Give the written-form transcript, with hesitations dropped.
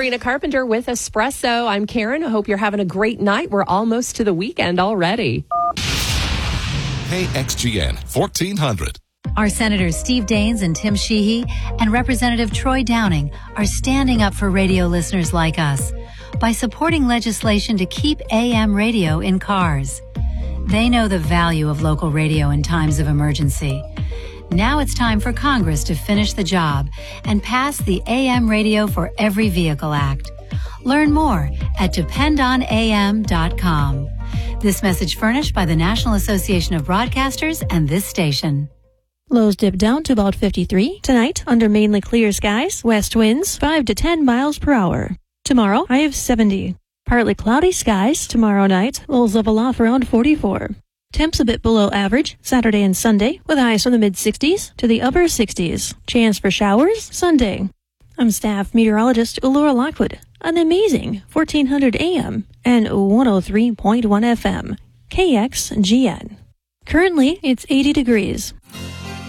Sabrina Carpenter with Espresso. I'm Karen. I hope you're having a great night. We're almost to the weekend already. KXGN 1400. Our Senators Steve Daines and Tim Sheehy and Representative Troy Downing are standing up for radio listeners like us by supporting legislation to keep AM radio in cars. They know the value of local radio in times of emergency. Now it's time for Congress to finish the job and pass the AM Radio for Every Vehicle Act. Learn more at dependonam.com. This message furnished by the National Association of Broadcasters and this station. Lows dip down to about 53. Tonight, under mainly clear skies, west winds 5 to 10 miles per hour. Tomorrow, high of 70. Partly cloudy skies tomorrow night, lows level off around 44. Temps a bit below average Saturday and Sunday, with highs from the mid-60s to the upper 60s. Chance for showers Sunday. I'm staff meteorologist Laura Lockwood. An amazing 1400 AM and 103.1 FM. KXGN. Currently, it's 80 degrees.